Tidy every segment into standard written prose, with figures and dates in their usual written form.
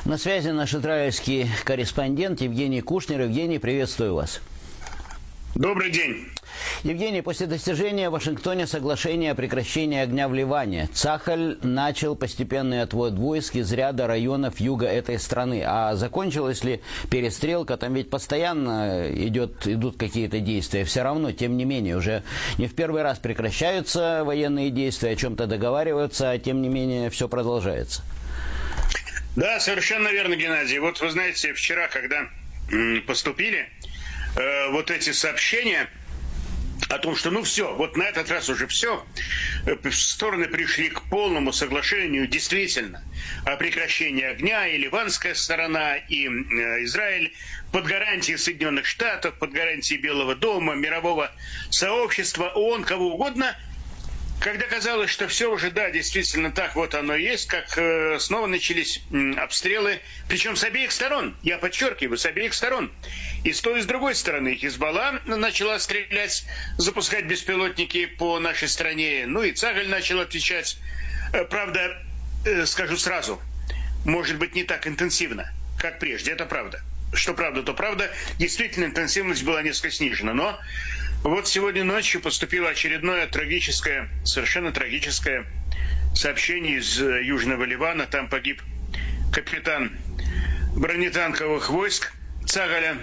На связи наш израильский корреспондент Евгений Кушнер. Евгений, приветствую вас. Добрый день. Евгений, после достижения в Вашингтоне соглашения о прекращении огня в Ливане, Цахаль начал постепенный отвод войск из ряда районов юга этой страны. А закончилась ли перестрелка? Там ведь постоянно идут какие-то действия. Все равно, тем не менее, уже не в первый раз прекращаются военные действия, о чем-то договариваются, а тем не менее все продолжается. Да, совершенно верно, Геннадий. Вот вы знаете, вчера, когда поступили вот эти сообщения о том, что ну все, вот на этот раз уже все, стороны пришли к полному соглашению действительно о прекращении огня, и ливанская сторона, и Израиль под гарантией Соединенных Штатов, под гарантией Белого дома, мирового сообщества, ООН, кого угодно. Когда казалось, что все уже, да, действительно так вот оно и есть, как снова начались обстрелы, причем с обеих сторон, я подчеркиваю, с обеих сторон. И с той, и с другой стороны. Хизбалла начала стрелять, запускать беспилотники по нашей стране, ну и Цахаль начал отвечать. Правда, скажу сразу, может быть не так интенсивно, как прежде, это правда. Что правда, то правда, действительно интенсивность была несколько снижена, но... Вот сегодня ночью поступило очередное трагическое, совершенно трагическое сообщение из Южного Ливана. Там погиб капитан бронетанковых войск Цахаля,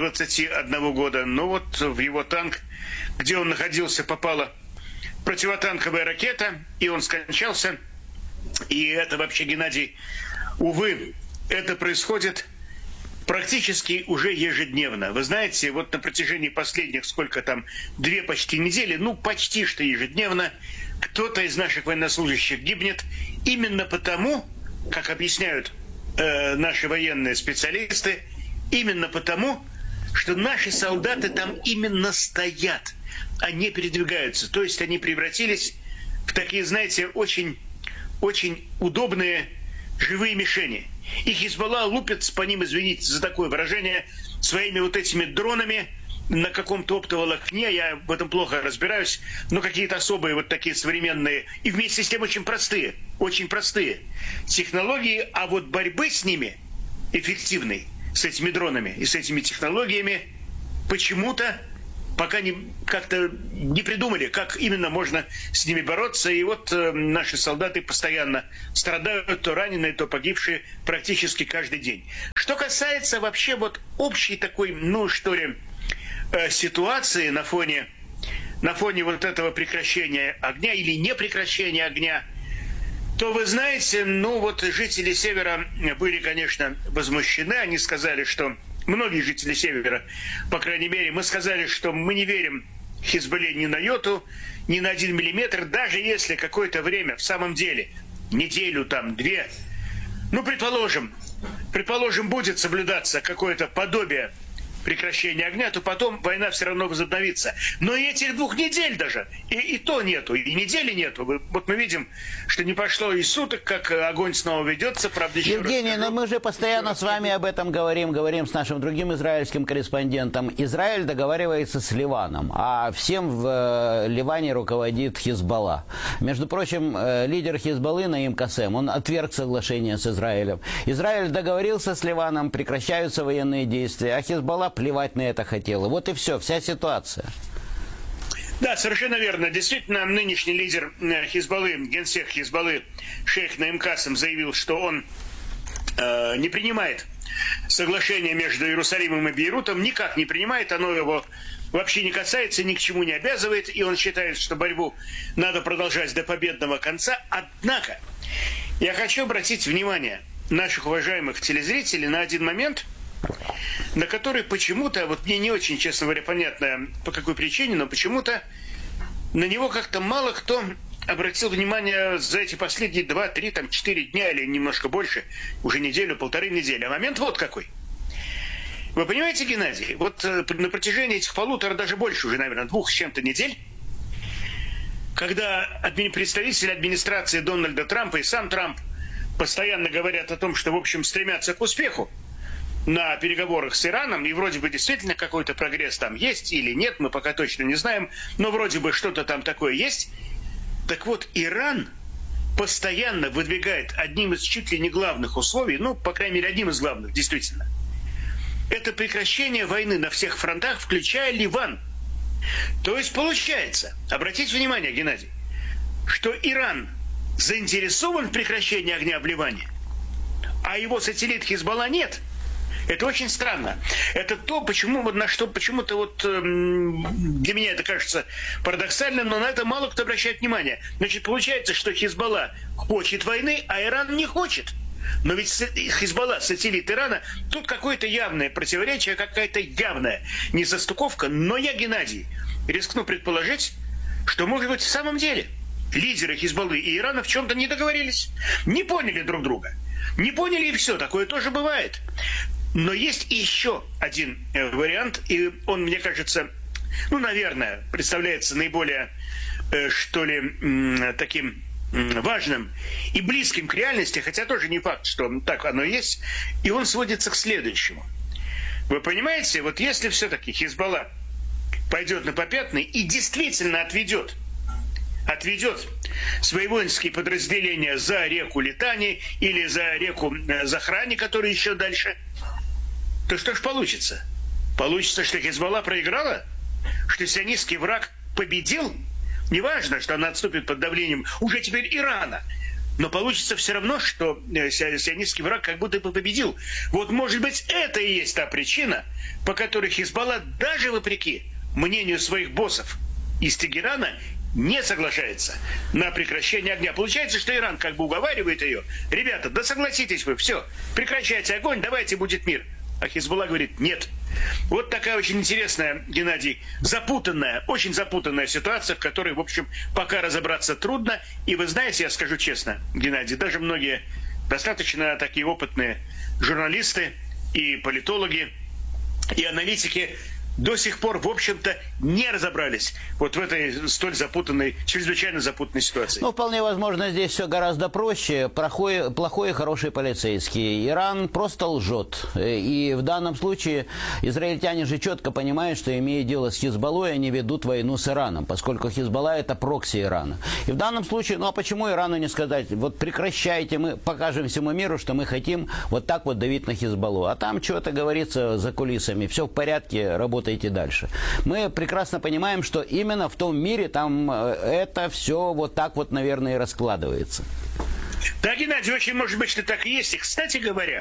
21 года. Но вот в его танк, где он находился, попала противотанковая ракета, и он скончался. И это вообще, Геннадий, увы, это происходит... практически уже ежедневно. Вы знаете, вот на протяжении последних, сколько там, 2 почти недели, ну почти что ежедневно, кто-то из наших военнослужащих гибнет именно потому, как объясняют наши военные специалисты, именно потому, что наши солдаты там именно стоят, а не передвигаются. То есть они превратились в такие, знаете, очень, очень удобные живые мишени. И Хизбалла лупит по ним, извините за такое выражение, своими вот этими дронами на каком-то оптоволокне, я в этом плохо разбираюсь, но какие-то особые вот такие современные и вместе с тем очень простые технологии, а вот борьбы с ними эффективной, с этими дронами и с этими технологиями, почему-то пока как-то не придумали, как именно можно с ними бороться. И вот наши солдаты постоянно страдают, то раненые, то погибшие практически каждый день. Что касается вообще вот общей такой, ну что ли, ситуации на фоне вот этого прекращения огня или непрекращения огня, то вы знаете, ну вот жители Севера были, конечно, возмущены. Они сказали, что... Многие жители Севера, по крайней мере, мы сказали, что мы не верим Хизбалле ни на йоту, ни на 1 миллиметр, даже если какое-то время, в самом деле, неделю, там, 2, ну, предположим, будет соблюдаться какое-то подобие прекращения огня, то потом война все равно возобновится. Но и этих 2 недель даже, и то нету, и недели нету. Вот мы видим, что не прошло и суток, как огонь снова ведется. Правда, еще Евгений, но мы же постоянно с вами об этом говорим с нашим другим израильским корреспондентом. Израиль договаривается с Ливаном, а всем в Ливане руководит Хизбалла. Между прочим, лидер Хизбаллы Наим Кассем, он отверг соглашение с Израилем. Израиль договорился с Ливаном, прекращаются военные действия, а Хизбалла плевать на это хотела. Вот и все, вся ситуация. Да, совершенно верно. Действительно, нынешний лидер Хизбаллы, генсек Хизбаллы, шейх Наим Кассем, заявил, что он не принимает соглашение между Иерусалимом и Бейрутом, никак не принимает, оно его вообще не касается, ни к чему не обязывает, и он считает, что борьбу надо продолжать до победного конца. Однако, я хочу обратить внимание наших уважаемых телезрителей на один момент, на который почему-то, вот мне не очень, честно говоря, понятно, по какой причине, но почему-то на него как-то мало кто обратил внимание за эти последние 2, 3, 4 дня или немножко больше, уже неделю, 1,5 недели. А момент вот какой. Вы понимаете, Геннадий, вот на протяжении этих 1,5, даже больше уже, наверное, 2 с чем-то недель, когда представители администрации Дональда Трампа и сам Трамп постоянно говорят о том, что, в общем, стремятся к успеху на переговорах с Ираном, и вроде бы действительно какой-то прогресс там есть или нет, мы пока точно не знаем, но вроде бы что-то там такое есть. Так вот, Иран постоянно выдвигает одним из чуть ли не главных условий, ну, по крайней мере, одним из главных, действительно, это прекращение войны на всех фронтах, включая Ливан. То есть получается, обратите внимание, Геннадий, что Иран заинтересован в прекращении огня в Ливане, а его сателлит Хизбалла нет. Это очень странно. Это то, на что почему-то для меня это кажется парадоксальным, но на это мало кто обращает внимание. Значит, получается, что Хизбалла хочет войны, а Иран не хочет. Но ведь Хизбалла, сателлит Ирана, тут какое-то явное противоречие, какая-то явная несостыковка. Но я, Геннадий, рискну предположить, что, может быть, в самом деле лидеры Хизбаллы и Ирана в чем-то не договорились, не поняли друг друга. Не поняли, и все, такое тоже бывает. Но есть еще один вариант, и он, мне кажется, наверное, представляется наиболее, таким важным и близким к реальности, хотя тоже не факт, что так оно и есть, и он сводится к следующему. Вы понимаете, вот если все-таки Хизбалла пойдет на попятный и действительно отведет свои воинские подразделения за реку Литани или за реку Захрани, которая еще дальше, то что ж получится? Получится, что Хизбалла проиграла? Что сионистский враг победил? Неважно, что она отступит под давлением уже теперь Ирана. Но получится все равно, что сионистский враг как будто бы победил. Вот, может быть, это и есть та причина, по которой Хизбалла, даже вопреки мнению своих боссов из Тегерана, не соглашается на прекращение огня. Получается, что Иран как бы уговаривает ее: ребята, да согласитесь вы, все, прекращайте огонь, давайте будет мир. А Хизбалла говорит: нет. Вот такая очень интересная, Геннадий, очень запутанная ситуация, в которой, в общем, пока разобраться трудно. И вы знаете, я скажу честно, Геннадий, даже многие достаточно такие опытные журналисты и политологи, и аналитики до сих пор, в общем-то, не разобрались вот в этой столь запутанной, чрезвычайно запутанной ситуации. Вполне возможно, здесь все гораздо проще. Плохой и хороший полицейский. Иран просто лжет. И в данном случае израильтяне же четко понимают, что, имея дело с Хизбаллой, они ведут войну с Ираном, поскольку Хизбалла – это прокси Ирана. И в данном случае, а почему Ирану не сказать: вот прекращайте, мы покажем всему миру, что мы хотим вот так вот давить на Хизбаллу. А там что-то говорится за кулисами. Все в порядке, работайте дальше. Мы прекрасно понимаем, что именно в том мире там это все вот так вот, наверное, и раскладывается. Да, Геннадий, очень может быть, что так и есть. И, кстати говоря,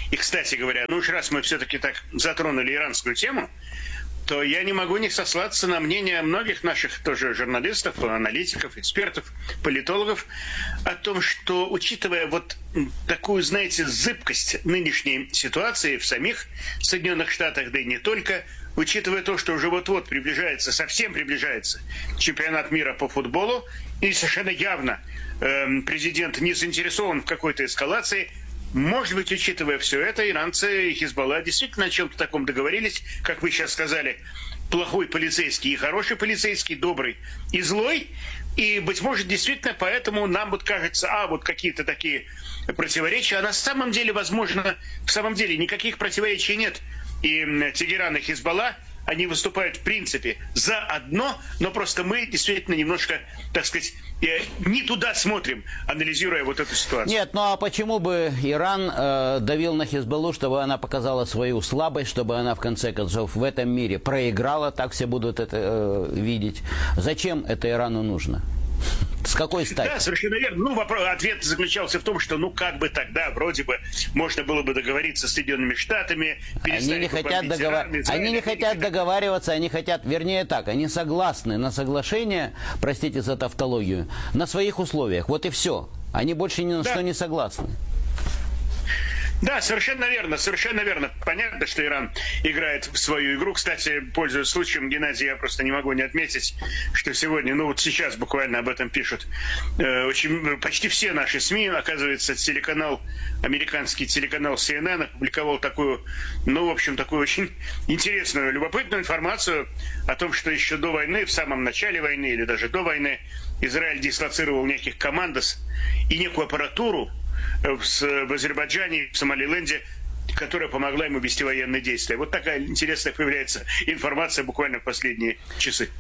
уж раз мы все-таки так затронули иранскую тему, то я не могу не сослаться на мнение многих наших тоже журналистов, аналитиков, экспертов, политологов о том, что, учитывая вот такую, знаете, зыбкость нынешней ситуации в самих Соединенных Штатах, да и не только, учитывая то, что уже вот-вот совсем приближается чемпионат мира по футболу, и совершенно явно президент не заинтересован в какой-то эскалации, может быть, учитывая все это, иранцы и Хизбалла действительно о чем-то таком договорились, как вы сейчас сказали, плохой полицейский и хороший полицейский, добрый и злой. И, быть может, действительно, поэтому нам вот кажется, вот какие-то такие противоречия. А на самом деле, возможно, никаких противоречий нет. И Тегеран и Хизбалла, они выступают, в принципе, заодно, но просто мы действительно немножко, так сказать, не туда смотрим, анализируя вот эту ситуацию. Нет, а почему бы Иран давил на Хизбаллу, чтобы она показала свою слабость, чтобы она, в конце концов, в этом мире проиграла, так все будут это видеть. Зачем это Ирану нужно? С какой стати? Да, совершенно верно. Ответ заключался в том, что как бы тогда вроде бы можно было бы договориться с Соединенными Штатами. Они не хотят договариваться, они согласны на соглашение, простите за тавтологию, на своих условиях. Вот и все. Они больше ни на что не согласны. Да, совершенно верно. Понятно, что Иран играет в свою игру. Кстати, пользуясь случаем, Геннадий, я просто не могу не отметить, что сегодня, сейчас буквально об этом пишут почти все наши СМИ. Оказывается, американский телеканал CNN опубликовал такую очень интересную, любопытную информацию о том, что еще до войны, в самом начале войны или даже до войны, Израиль дислоцировал неких командос и некую аппаратуру в Азербайджане, в Сомалиленде, которая помогла ему вести военные действия. Вот такая интересная появляется информация буквально в последние часы.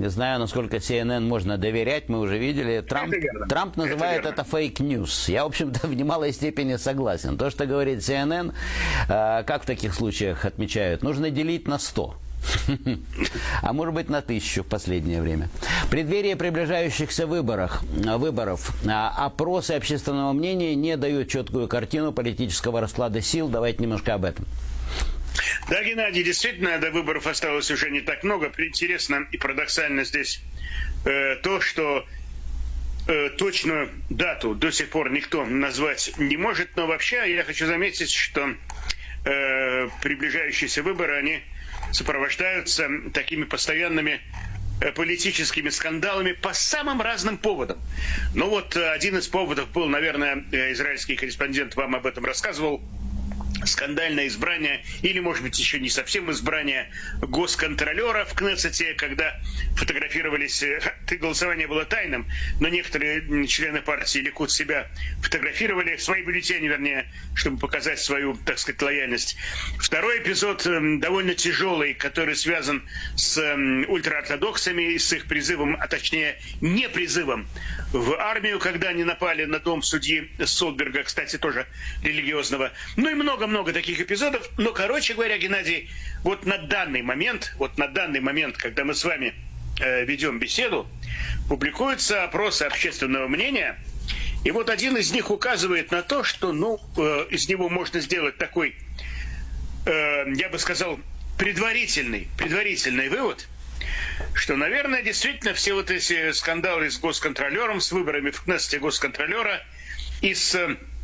Не знаю, насколько CNN можно доверять, мы уже видели. Трамп называет это фейк-ньюс. Я, в общем-то, в немалой степени согласен. То, что говорит CNN, как в таких случаях отмечают, нужно делить на 100. А может быть на 1000 в последнее время. В преддверии приближающихся выборов опросы общественного мнения не дают четкую картину политического расклада сил. Давайте немножко об этом. Да, Геннадий, действительно, до выборов осталось уже не так много. Интересно и парадоксально здесь то, что точную дату до сих пор никто назвать не может. Но вообще я хочу заметить, что приближающиеся выборы, они сопровождаются такими постоянными политическими скандалами по самым разным поводам. Ну вот один из поводов был, наверное, израильский корреспондент вам об этом рассказывал, скандальное избрание, или, может быть, еще не совсем избрание госконтролера в Кнессете, когда фотографировались, голосование было тайным, но некоторые члены партии Ликуд себя фотографировали, свои бюллетени, вернее, чтобы показать свою, так сказать, лояльность. Второй эпизод довольно тяжелый, который связан с ультраортодоксами, с их призывом, а точнее не призывом в армию, когда они напали на дом судьи Солберга, кстати, тоже религиозного. Ну и много-много таких эпизодов. Но, короче говоря, Геннадий, вот на данный момент, когда мы с вами ведем беседу, публикуются опросы общественного мнения. И вот один из них указывает на то, что, из него можно сделать такой, я бы сказал, предварительный вывод, что, наверное, действительно все вот эти скандалы с госконтролером, с выборами в Кнессете госконтролера и с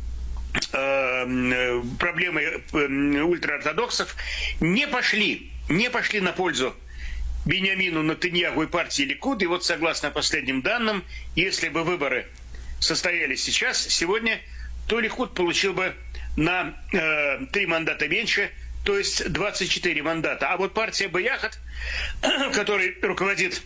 проблемой ультраортодоксов не пошли на пользу Биньямину Нетаньяху и партии Ликуд. И вот, согласно последним данным, если бы выборы состоялись сегодня, то Ликуд получил бы на 3 мандата меньше, то есть 24 мандата. А вот партия Бияхат, которой руководит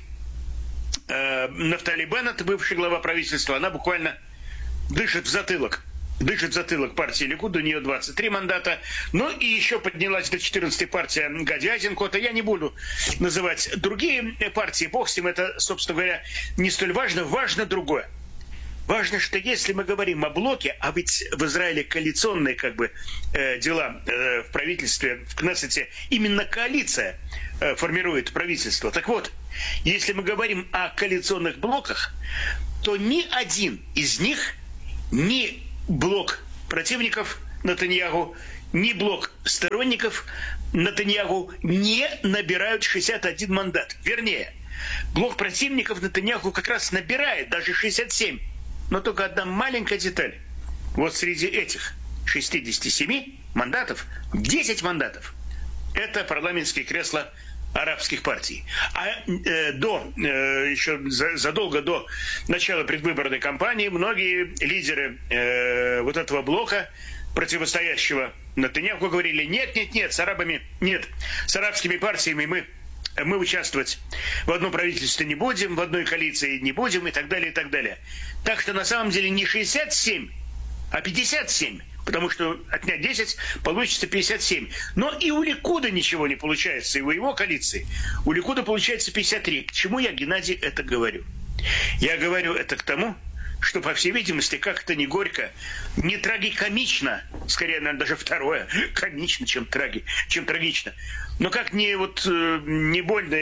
Нафтали Беннет, бывший глава правительства, она буквально дышит в затылок партии Ликуд, у нее 23 мандата. Ну и еще поднялась до 14 партия Гади Айзенкота. Я не буду называть другие партии, бог с ним, это, собственно говоря, не столь важно. Важно другое. Важно, что если мы говорим о блоке, а ведь в Израиле коалиционные дела в правительстве, в Кнессете, именно коалиция формирует правительство. Так вот, если мы говорим о коалиционных блоках, то ни один из них, ни блок противников Нетаньяху, ни блок сторонников Нетаньяху не набирают 61 мандат. Вернее, блок противников Нетаньяху как раз набирает даже 67. Но только одна маленькая деталь. Вот среди этих 67 мандатов 10 мандатов – это парламентские кресла арабских партий. А еще задолго до начала предвыборной кампании многие лидеры вот этого блока, противостоящего Нетаньяху, говорили: нет, с арабами нет, с арабскими партиями мы участвовать в одном правительстве не будем, в одной коалиции не будем и так далее, и так далее. Так что на самом деле не 67, а 57, потому что отнять 10 получится 57. Но и у Ликуда ничего не получается, и у его коалиции. У Ликуда получается 53. К чему я, Геннадий, это говорю? Я говорю это к тому, что, по всей видимости, как это не горько, не трагикомично, скорее, наверное, даже второе, комично, чем трагично, но как не больно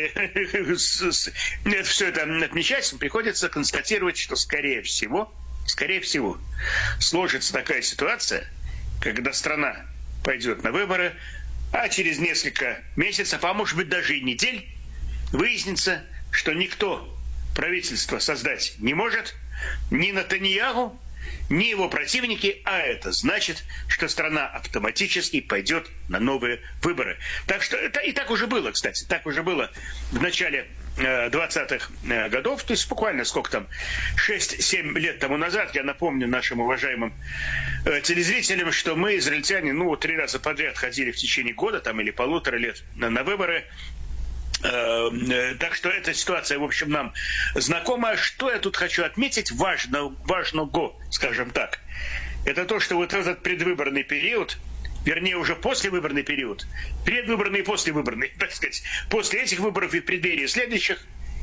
все это отмечать, приходится констатировать, что, скорее всего, сложится такая ситуация, когда страна пойдет на выборы, а через несколько месяцев, а может быть даже и недель, выяснится, что никто правительство создать не может, ни Нетаньяху, ни его противники, а это значит, что страна автоматически пойдет на новые выборы. Так что это и так уже было, кстати, в начале 20-х годов, то есть буквально 6-7 лет тому назад. Я напомню нашим уважаемым телезрителям, что мы, израильтяне, 3 раза подряд ходили в течение года или 1,5 лет на выборы. Так что эта ситуация, в общем, нам знакома. Что я тут хочу отметить важного, скажем так, это то, что вот этот предвыборный период, вернее, уже послевыборный период, предвыборный и послевыборный, так сказать, после этих выборов и в преддверии следующих,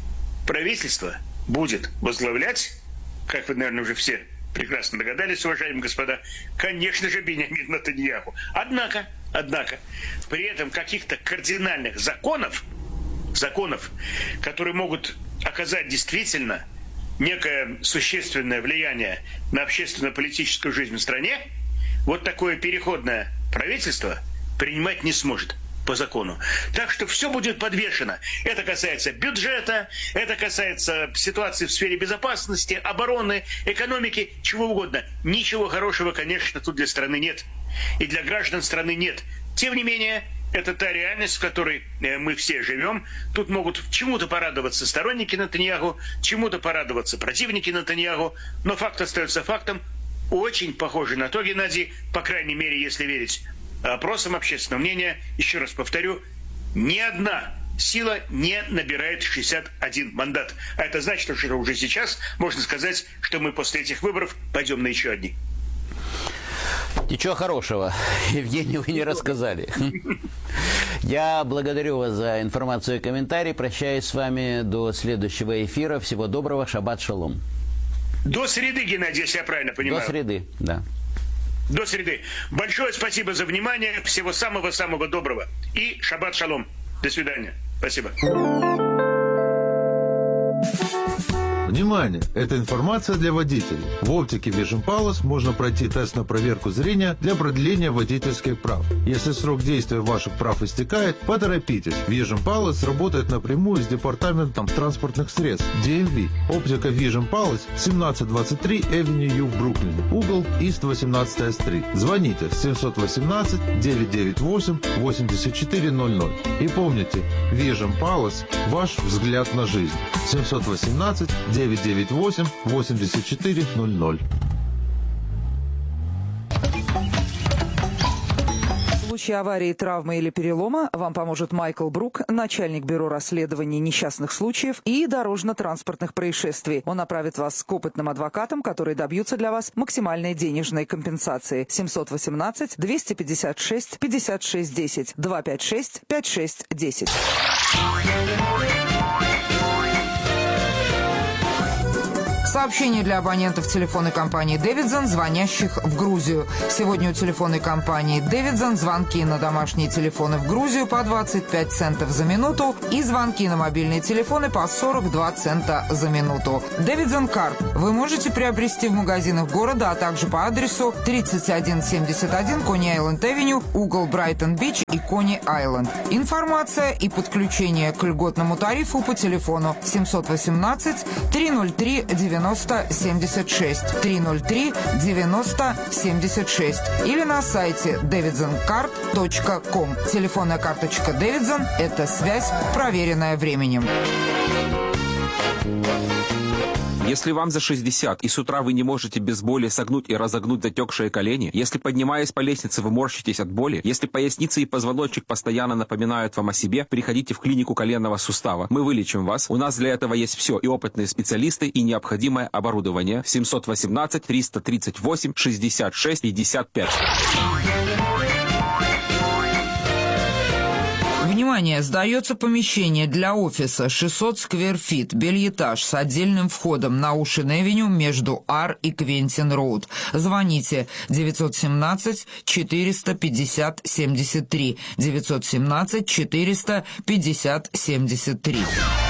правительство будет возглавлять, как вы, наверное, уже все прекрасно догадались, уважаемые господа, конечно же, Биньямин Нетаньяху. Однако, при этом каких-то кардинальных законов, которые могут оказать действительно некое существенное влияние на общественно-политическую жизнь в стране, вот такое переходное правительство принимать не сможет по закону. Так что все будет подвешено. Это касается бюджета, это касается ситуации в сфере безопасности, обороны, экономики, чего угодно. Ничего хорошего, конечно, тут для страны нет. И для граждан страны нет. Тем не менее, это та реальность, в которой мы все живем. Тут могут чему-то порадоваться сторонники Нетаньяху, чему-то порадоваться противники Нетаньяху, но факт остается фактом. Очень похоже на то, Геннадий, по крайней мере, если верить опросам общественного мнения, еще раз повторю, ни одна сила не набирает 61 мандат. А это значит, что уже сейчас можно сказать, что мы после этих выборов пойдем на еще одни. Ничего хорошего, Евгений, вы не рассказали. Я благодарю вас за информацию и комментарий. Прощаюсь с вами до следующего эфира. Всего доброго. Шаббат шалом. До среды, Геннадий, если я правильно понимаю. До среды, да. До среды. Большое спасибо за внимание. Всего самого-самого доброго. И шаббат шалом. До свидания. Спасибо. Внимание! Эта информация для водителей. В оптике Vision Palace можно пройти тест на проверку зрения для продления водительских прав. Если срок действия ваших прав истекает, поторопитесь. Vision Palace работает напрямую с Департаментом транспортных средств DMV. Оптика Vision Palace 1723 Avenue U в Бруклине. Угол East 18 Street. Звоните 718-998-8400. И помните, Vision Palace – ваш взгляд на жизнь. 718-998-8400. В случае аварии, травмы или перелома вам поможет Майкл Брук, начальник бюро расследований несчастных случаев и дорожно-транспортных происшествий. Он направит вас к опытным адвокатам, которые добьются для вас максимальной денежной компенсации. 718-256-5610, 256-5610. Сообщение для абонентов телефонной компании «Дэвидсон», звонящих в Грузию. Сегодня у телефонной компании «Дэвидсон» звонки на домашние телефоны в Грузию по 25 центов за минуту и звонки на мобильные телефоны по 42 цента за минуту. «Дэвидсон Карт» вы можете приобрести в магазинах города, а также по адресу 3171 Кони-Айленд-Авеню, угол Брайтон-Бич и Кони-Айленд. Информация и подключение к льготному тарифу по телефону 718-303-9076, 303-90-76 или на сайте davidsoncard.com. Телефонная карточка Davidson – это связь, проверенная временем. Если вам за 60 и с утра вы не можете без боли согнуть и разогнуть затекшие колени, если, поднимаясь по лестнице, вы морщитесь от боли, если поясница и позвоночник постоянно напоминают вам о себе, приходите в клинику коленного сустава. Мы вылечим вас. У нас для этого есть все: и опытные специалисты, и необходимое оборудование. 718-338-66-55. Внимание! Сдается помещение для офиса 600 сквер-фит, бельэтаж с отдельным входом на Оушен-Авеню между Ар и Квентин-Роуд. Звоните 917-450-73. 917-450-73.